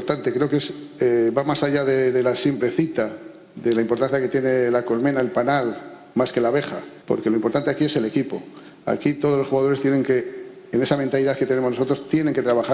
importante. Creo que va más allá de la simple cita, de la importancia que tiene la colmena, el panal, más que la abeja, porque lo importante aquí es el equipo. Aquí todos los jugadores tienen que, en esa mentalidad que tenemos nosotros, tienen que trabajar